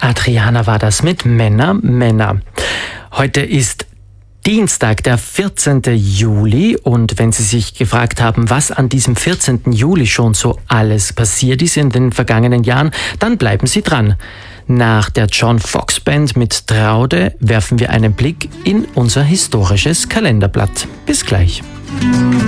Adriana war das mit Männer, Männer. Heute ist Dienstag, der 14. Juli, und wenn Sie sich gefragt haben, was an diesem 14. Juli schon so alles passiert ist in den vergangenen Jahren, dann bleiben Sie dran. Nach der John Foxx Band mit Traude werfen wir einen Blick in unser historisches Kalenderblatt. Bis gleich.